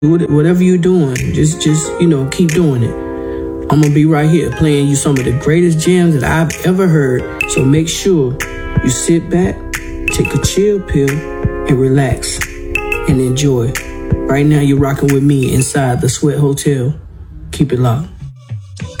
Whatever you're doing, just keep doing it. I'm gonna be right here playing you some of the greatest jams that I've ever heard. So make sure you sit back, take a chill pill, and relax and enjoy. Right now, you're rocking with me inside the Sweat Hotel. Keep it locked.